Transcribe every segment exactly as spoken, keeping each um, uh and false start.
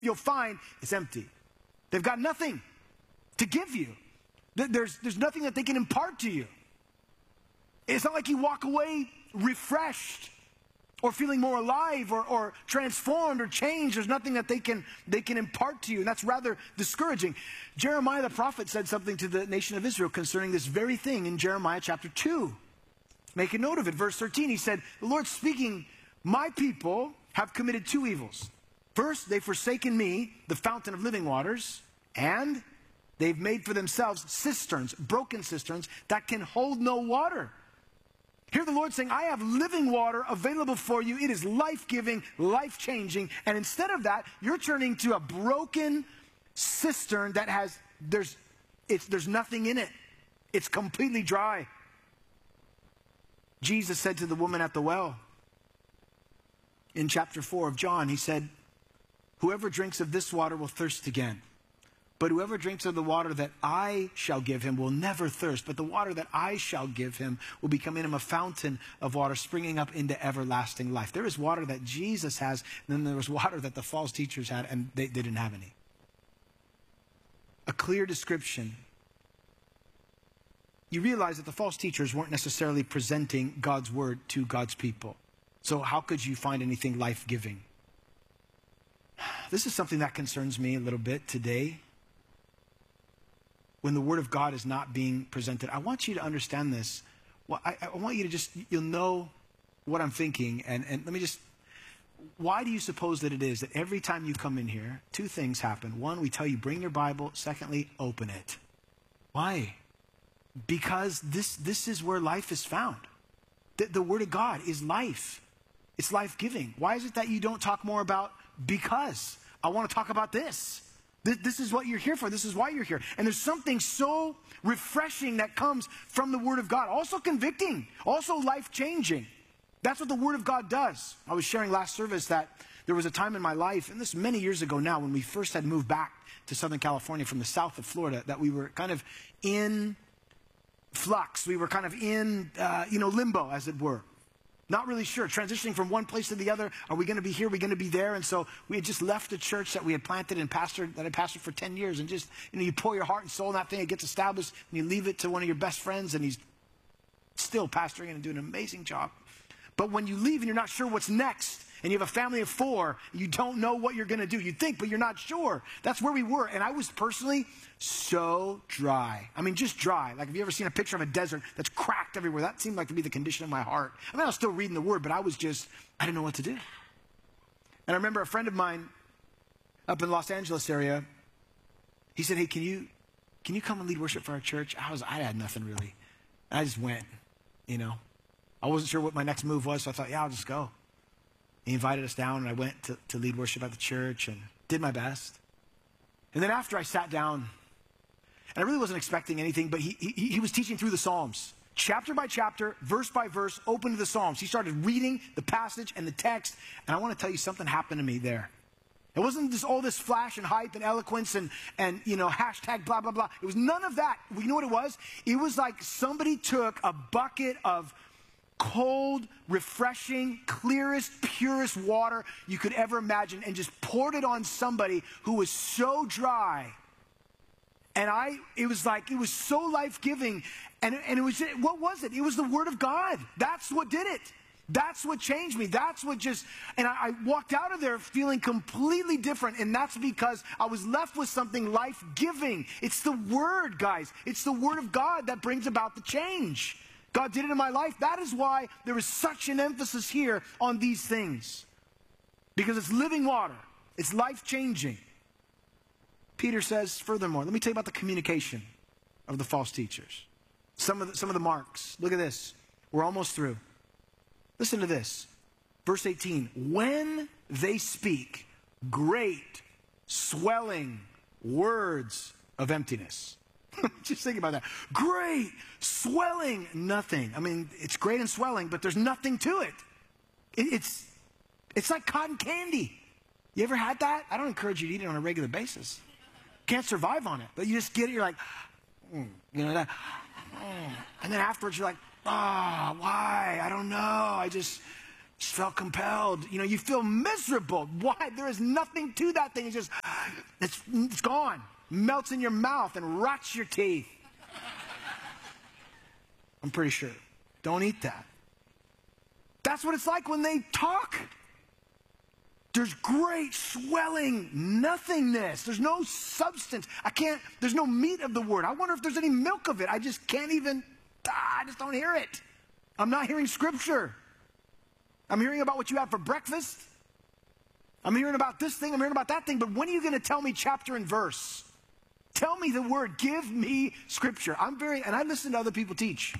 you'll find it's empty. They've got nothing to give you. There's, there's nothing that they can impart to you. It's not like you walk away refreshed or feeling more alive or, or transformed or changed. There's nothing that they can, they can impart to you, and that's rather discouraging. Jeremiah the prophet said something to the nation of Israel concerning this very thing in Jeremiah chapter two. Make a note of it. Verse thirteen, he said, the Lord speaking, my people have committed two evils. First, they've forsaken me, the fountain of living waters, and they've made for themselves cisterns, broken cisterns, that can hold no water. Hear the Lord saying, I have living water available for you. It is life-giving, life-changing. And instead of that, you're turning to a broken cistern that has, there's, it's, there's nothing in it. It's completely dry. Jesus said to the woman at the well, in chapter four of John, he said, whoever drinks of this water will thirst again. But whoever drinks of the water that I shall give him will never thirst. But the water that I shall give him will become in him a fountain of water springing up into everlasting life. There is water that Jesus has, and then there was water that the false teachers had, and they, they didn't have any. A clear description. You realize that the false teachers weren't necessarily presenting God's word to God's people. So how could you find anything life-giving? This is something that concerns me a little bit today. When the word of God is not being presented, I want you to understand this. Well, I, I want you to just, you'll know what I'm thinking. And, and let me just, why do you suppose that it is that every time you come in here, two things happen. One, we tell you, bring your Bible. Secondly, open it. Why? Because this, this is where life is found. The, the word of God is life. It's life-giving. Why is it that you don't talk more about because? I want to talk about this. This is what you're here for. This is why you're here. And there's something so refreshing that comes from the Word of God. Also convicting. Also life-changing. That's what the Word of God does. I was sharing last service that there was a time in my life, and this is many years ago now, when we first had moved back to Southern California from the south of Florida, that we were kind of in flux. We were kind of in, uh, you know, limbo, as it were. Not really sure, transitioning from one place to the other. Are we going to be here? Are we going to be there? And so we had just left a church that we had planted and pastored, that I pastored for ten years. And just, you know, you pour your heart and soul in that thing, it gets established, and you leave it to one of your best friends, and he's still pastoring and doing an amazing job. But when you leave and you're not sure what's next, and you have a family of four, you don't know what you're going to do. You think, but you're not sure. That's where we were. And I was personally so dry. I mean, just dry. Like, have you ever seen a picture of a desert that's cracked everywhere? That seemed like to be the condition of my heart. I mean, I was still reading the Word, but I was just, I didn't know what to do. And I remember a friend of mine up in Los Angeles area, he said, hey, can you, can you come and lead worship for our church? I was, I had nothing really. I just went, you know. I wasn't sure what my next move was, so I thought, yeah, I'll just go. He invited us down, and I went to, to lead worship at the church and did my best. And then after I sat down, and I really wasn't expecting anything, but he, he, he was teaching through the Psalms. Chapter by chapter, verse by verse, open to the Psalms. He started reading the passage and the text, and I want to tell you something happened to me there. It wasn't just all this flash and hype and eloquence and, and, you know, hashtag blah, blah, blah. It was none of that. You know what it was? It was like somebody took a bucket of cold, refreshing, clearest, purest water you could ever imagine and just poured it on somebody who was so dry. And I, it was like, it was so life-giving. And, and it was, what was it? It was the Word of God. That's what did it. That's what changed me. That's what just, and I, I walked out of there feeling completely different. And that's because I was left with something life-giving. It's the Word, guys. It's the Word of God that brings about the change. God did it in my life. That is why there is such an emphasis here on these things. Because it's living water. It's life-changing. Peter says, furthermore, let me tell you about the communication of the false teachers. Some of the, some of the marks. Look at this. We're almost through. Listen to this. Verse eighteen. When they speak great, swelling words of emptiness. Just think about that. Great, swelling, nothing. I mean, it's great and swelling, but there's nothing to it. it it's, it's like cotton candy. You ever had that? I don't encourage you to eat it on a regular basis. Can't survive on it. But you just get it, you're like, mm, you know, that. Mm. And then afterwards you're like, ah, oh, why? I don't know. I just, Just felt compelled. You know, you feel miserable. Why? There is nothing to that thing. It's just, it's, it's gone. Melts in your mouth and rots your teeth. I'm pretty sure. Don't eat that. That's what it's like when they talk. There's great swelling nothingness. There's no substance. I can't, there's no meat of the word. I wonder if there's any milk of it. I just can't even, ah, I just don't hear it. I'm not hearing scripture. I'm hearing about what you have for breakfast. I'm hearing about this thing. I'm hearing about that thing. But when are you going to tell me chapter and verse? Tell me the word. Give me scripture. I'm very, and I listen to other people teach.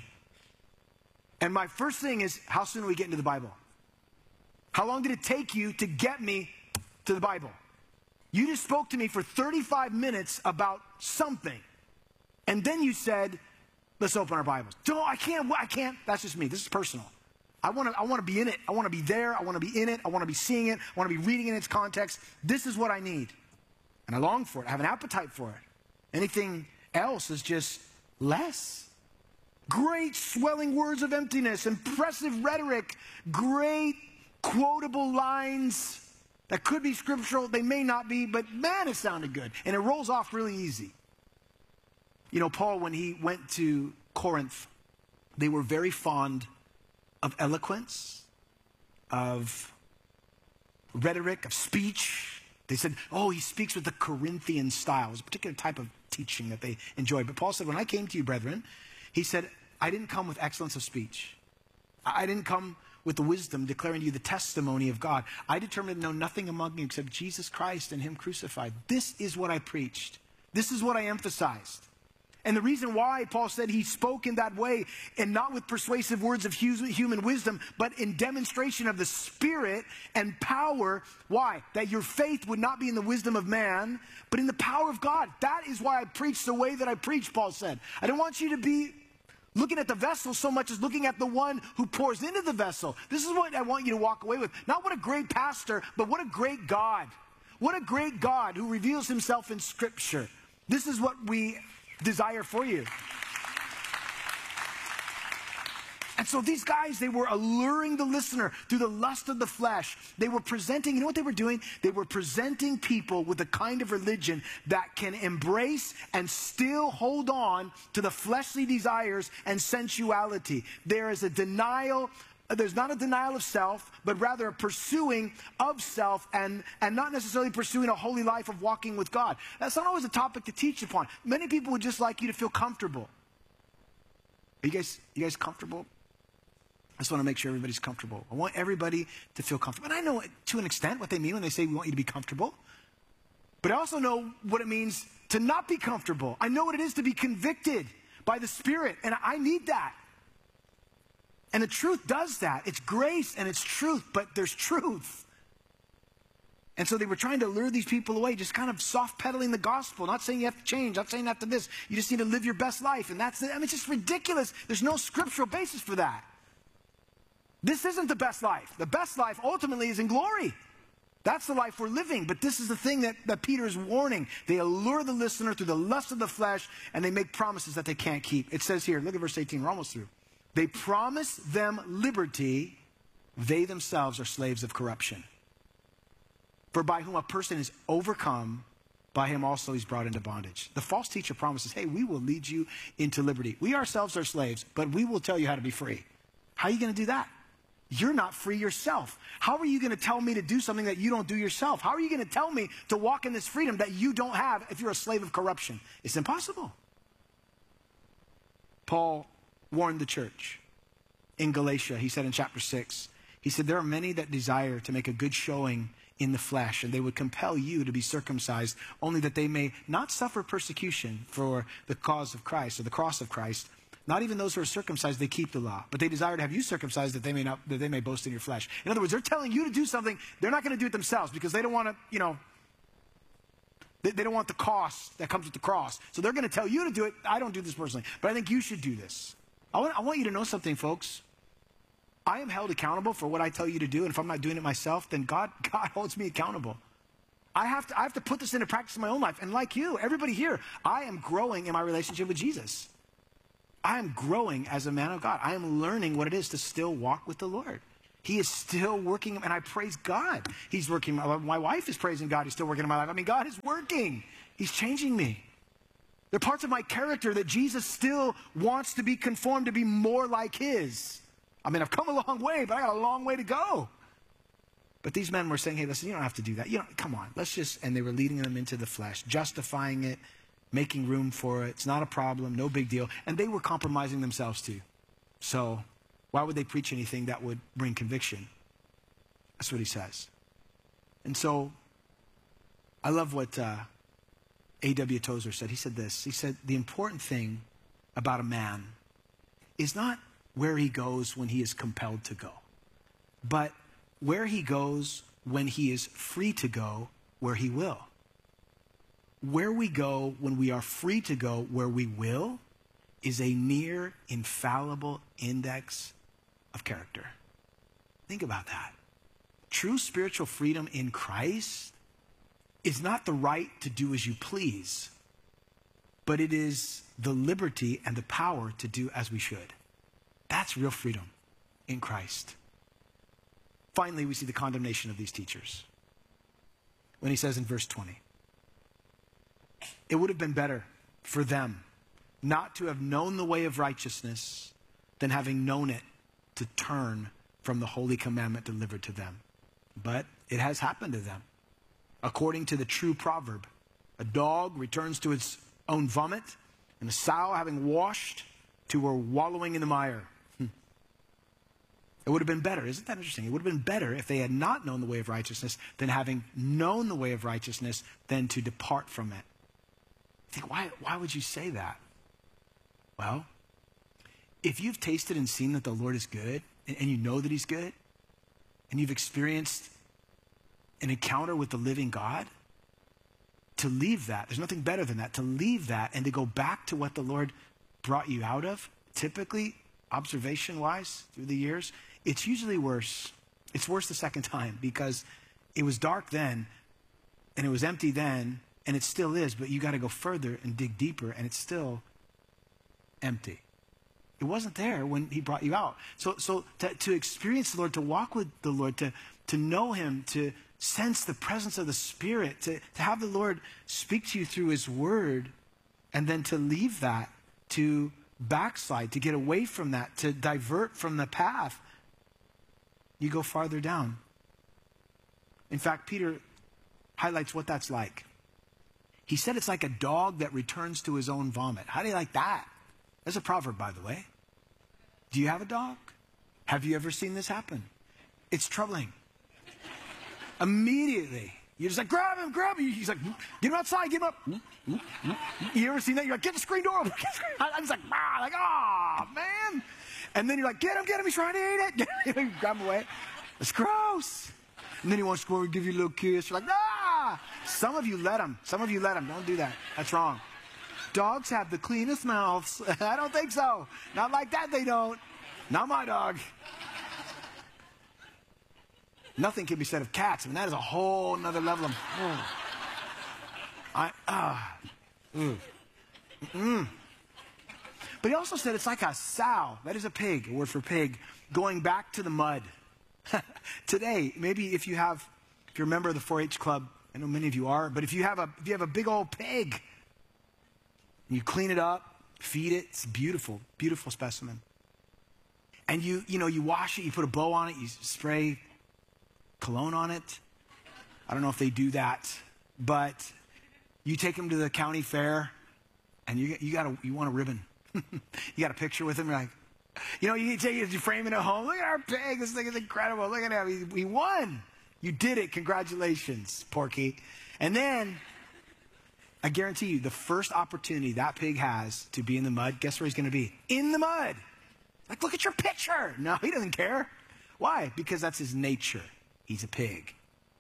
And my first thing is, how soon are we getting to the Bible? How long did it take you to get me to the Bible? You just spoke to me for thirty-five minutes about something. And then you said, let's open our Bibles. Don't, I can't, I can't. That's just me. This is personal. I want to, I want to be in it. I want to be there. I want to be in it. I want to be seeing it. I want to be reading in its context. This is what I need. And I long for it. I have an appetite for it. Anything else is just less. Great swelling words of emptiness, impressive rhetoric, great quotable lines that could be scriptural. They may not be, but man, it sounded good. And it rolls off really easy. You know, Paul, when he went to Corinth, they were very fond of eloquence, of rhetoric, of speech. They said, oh, he speaks with the Corinthian style. It was a particular type of teaching that they enjoyed. But Paul said, when I came to you, brethren, he said, I didn't come with excellence of speech. I didn't come with the wisdom declaring to you the testimony of God. I determined to know nothing among you except Jesus Christ and him crucified. This is what I preached. This is what I emphasized. And the reason why Paul said he spoke in that way, and not with persuasive words of human wisdom, but in demonstration of the Spirit and power. Why? That your faith would not be in the wisdom of man, but in the power of God. That is why I preach the way that I preach, Paul said. I don't want you to be looking at the vessel so much as looking at the one who pours into the vessel. This is what I want you to walk away with. Not what a great pastor, but what a great God. What a great God who reveals himself in Scripture. This is what we desire for you. And so these guys, they were alluring the listener through the lust of the flesh. They were presenting, you know what they were doing? They were presenting people with a kind of religion that can embrace and still hold on to the fleshly desires and sensuality. There is a denial. There's not a denial of self, but rather a pursuing of self, and, and not necessarily pursuing a holy life of walking with God. That's not always a topic to teach upon. Many people would just like you to feel comfortable. Are you guys, you guys comfortable? I just want to make sure everybody's comfortable. I want everybody to feel comfortable. And I know to an extent what they mean when they say we want you to be comfortable. But I also know what it means to not be comfortable. I know what it is to be convicted by the Spirit, and I need that. And the truth does that. It's grace and it's truth, but there's truth. And so they were trying to lure these people away, just kind of soft pedaling the gospel, not saying you have to change, not saying after this. You just need to live your best life. And that's it. I mean, it's just ridiculous. There's no scriptural basis for that. This isn't the best life. The best life ultimately is in glory. That's the life we're living. But this is the thing that, that Peter is warning. They allure the listener through the lust of the flesh, and they make promises that they can't keep. It says here, look at verse eighteen, we're almost through. They promise them liberty, they themselves are slaves of corruption. For by whom a person is overcome, by him also he's brought into bondage. The false teacher promises, hey, we will lead you into liberty. We ourselves are slaves, but we will tell you how to be free. How are you going to do that? You're not free yourself. How are you going to tell me to do something that you don't do yourself? How are you going to tell me to walk in this freedom that you don't have if you're a slave of corruption? It's impossible. Paul warned the church in Galatia. He said in chapter six, he said, there are many that desire to make a good showing in the flesh, and they would compel you to be circumcised, only that they may not suffer persecution for the cause of Christ, or the cross of Christ. Not even those who are circumcised, they keep the law. But they desire to have you circumcised that they may not, that they may boast in your flesh. In other words, they're telling you to do something. They're not going to do it themselves because they don't want to, you know, they, they don't want the cost that comes with the cross. So they're going to tell you to do it. I don't do this personally, but I think you should do this. I want, I want you to know something, folks. I am held accountable for what I tell you to do. And if I'm not doing it myself, then God, God holds me accountable. I have to, I have to put this into practice in my own life. And like you, everybody here, I am growing in my relationship with Jesus. I am growing as a man of God. I am learning what it is to still walk with the Lord. He is still working, and I praise God. He's working. My wife is praising God. He's still working in my life. I mean, God is working. He's changing me. There are parts of my character that Jesus still wants to be conformed to be more like his. I mean, I've come a long way, but I got a long way to go. But these men were saying, hey, listen, you don't have to do that. You know, come on, let's just, and they were leading them into the flesh, justifying it, making room for it. It's not a problem, no big deal. And they were compromising themselves too. So why would they preach anything that would bring conviction? That's what he says. And so I love what uh, A W Tozer said. He said this. He said, the important thing about a man is not where he goes when he is compelled to go, but where he goes when he is free to go where he will. Where we go when we are free to go where we will is a near infallible index of character. Think about that. True spiritual freedom in Christ is not the right to do as you please, but it is the liberty and the power to do as we should. That's real freedom in Christ. Finally, we see the condemnation of these teachers when he says in verse twenty, it would have been better for them not to have known the way of righteousness than having known it to turn from the holy commandment delivered to them. But it has happened to them. According to the true proverb, a dog returns to its own vomit, and a sow having washed to her wallowing in the mire. Hmm. It would have been better. Isn't that interesting? It would have been better if they had not known the way of righteousness than having known the way of righteousness than to depart from it. I think, why, why would you say that? Well, if you've tasted and seen that the Lord is good, and, and you know that he's good, and you've experienced an encounter with the living God, to leave that, there's nothing better than that, to leave that and to go back to what the Lord brought you out of, typically, observation-wise, through the years, it's usually worse. It's worse the second time because it was dark then, and it was empty then, and it still is, but you got to go further and dig deeper, and it's still empty. It wasn't there when he brought you out. So, so to, to experience the Lord, to walk with the Lord, to, to know him, to sense the presence of the Spirit, to, to have the Lord speak to you through his word, and then to leave that, to backslide, to get away from that, to divert from the path, you go farther down. In fact, Peter highlights what that's like. He said it's like a dog that returns to his own vomit. How do you like that? That's a proverb, by the way. Do you have a dog? Have you ever seen this happen? It's troubling. Immediately, you're just like, grab him, grab him. He's like, get him outside, get him up. You ever seen that? You're like, get the screen door open. I'm just like, ah, like, ah, oh, man. And then you're like, get him, get him. He's trying to eat it. You grab him away. It's gross. And then he wants to go over and give you a little kiss. You're like, ah. Some of you let him. Some of you let him. Don't do that. That's wrong. Dogs have the cleanest mouths. I don't think so. Not like that, they don't. Not my dog. Nothing can be said of cats. I mean, that is a whole nother level of... Oh. I, ah. Mm. Mm. But he also said it's like a sow. That is a pig, a word for pig, going back to the mud. Today, maybe if you have, if you're a member of the four H club, I know many of you are, but if you have a, if you have a big old pig, and you clean it up, feed it, it's beautiful, beautiful specimen. And you, you know, you wash it, you put a bow on it, you spray cologne on it. I don't know if they do that, but you take him to the county fair, and you you got a, you want a ribbon. You got a picture with him. You're like, you know, you take it, you frame it at home. Look at our pig. This thing is incredible. Look at him. He, he won. You did it. Congratulations, Porky. And then, I guarantee you, the first opportunity that pig has to be in the mud, guess where he's going to be? In the mud. Like, look at your picture. No, he doesn't care. Why? Because that's his nature. He's a pig.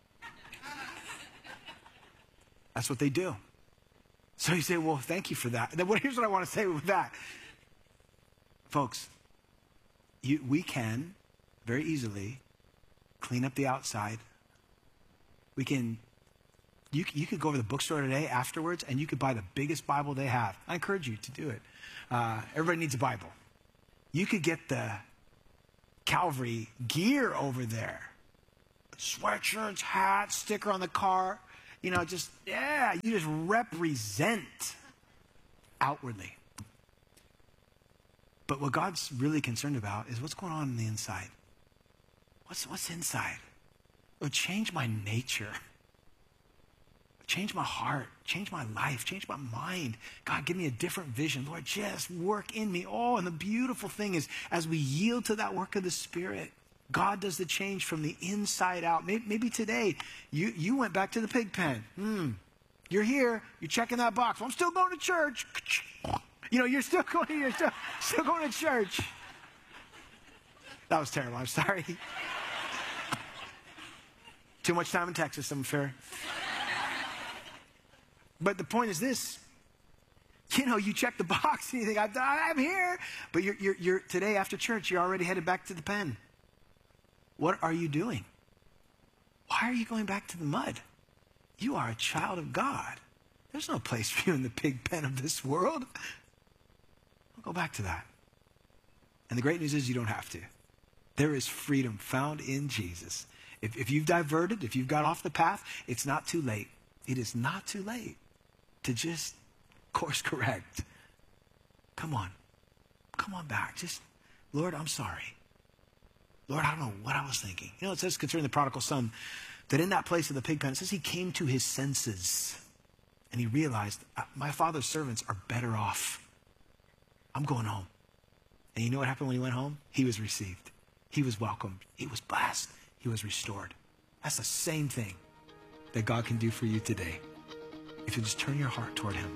That's what they do. So you say, well, thank you for that. Then here's what I want to say with that. Folks, you, we can very easily clean up the outside. We can, you, you could go over to the bookstore today afterwards and you could buy the biggest Bible they have. I encourage you to do it. Uh, everybody needs a Bible. You could get the Calvary gear over there. Sweatshirts, hats, sticker on the car. You know, just, yeah, you just represent outwardly. But what God's really concerned about is what's going on on the inside. What's, what's inside? Oh, change my nature. Change my heart. Change my life. Change my mind. God, give me a different vision. Lord, just work in me. Oh, and the beautiful thing is, as we yield to that work of the Spirit, God does the change from the inside out. Maybe, maybe today, you, you went back to the pig pen. Hmm. You're here. You're checking that box. Well, I'm still going to church. You know, you're still going, you're still, still going to church. That was terrible. I'm sorry. Too much time in Texas, I'm fair. But the point is this. You know, you check the box and you think, I'm, I'm here. But you're, you're, you're, today after church, you're already headed back to the pen. What are you doing? Why are you going back to the mud? You are a child of God. There's no place for you in the pig pen of this world. I'll go back to that. And the great news is you don't have to. There is freedom found in Jesus. If, if you've diverted, if you've got off the path, it's not too late. It is not too late to just course correct. Come on. Come on back. Just, Lord, I'm sorry. Lord, I don't know what I was thinking. You know, it says concerning the prodigal son, that in that place of the pig pen, it says he came to his senses. And he realized, my father's servants are better off. I'm going home. And you know what happened when he went home? He was received. He was welcomed. He was blessed. He was restored. That's the same thing that God can do for you today, if you just turn your heart toward him.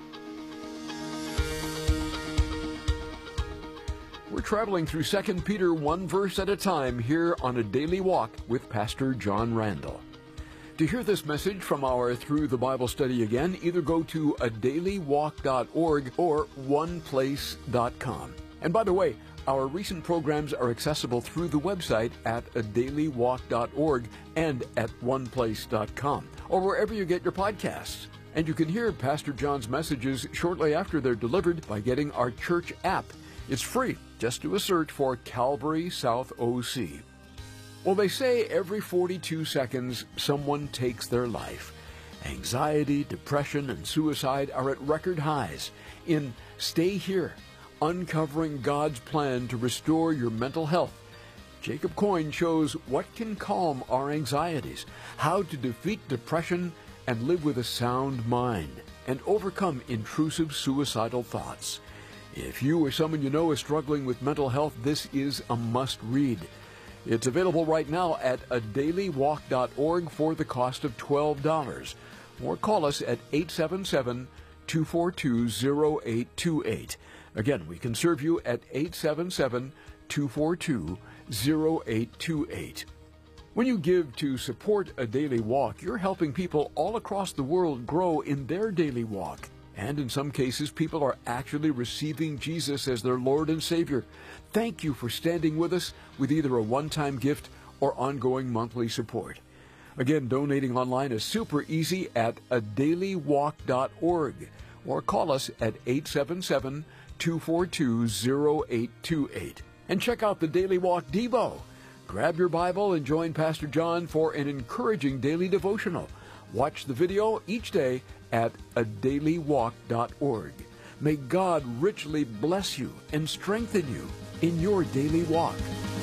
We're traveling through Second Peter one verse at a time here on A Daily Walk with Pastor John Randall. To hear this message from our Through the Bible study again, either go to a daily walk dot org or one place dot com. And by the way, our recent programs are accessible through the website at a daily walk dot org and at one place dot com, or wherever you get your podcasts. And you can hear Pastor John's messages shortly after they're delivered by getting our church app. It's free. Just do a search for Calvary South O C. Well, they say every forty-two seconds, someone takes their life. Anxiety, depression, and suicide are at record highs. In Stay Here, Uncovering God's Plan to Restore Your Mental Health, Jacob Coyne shows what can calm our anxieties, how to defeat depression and live with a sound mind, and overcome intrusive suicidal thoughts. If you or someone you know is struggling with mental health, this is a must-read. It's available right now at a daily walk dot org for the cost of twelve dollars. Or call us at eight seven seven, two four two, zero eight two eight. Again, we can serve you at eight seven seven, two four two, zero eight two eight. When you give to support A Daily Walk, you're helping people all across the world grow in their daily walk. And in some cases, people are actually receiving Jesus as their Lord and Savior. Thank you for standing with us with either a one-time gift or ongoing monthly support. Again, donating online is super easy at a daily walk dot org or call us at eight seven seven, two four two, zero eight two eight. And check out the Daily Walk Devo. Grab your Bible and join Pastor John for an encouraging daily devotional. Watch the video each day at a daily walk dot org. May God richly bless you and strengthen you in your daily walk.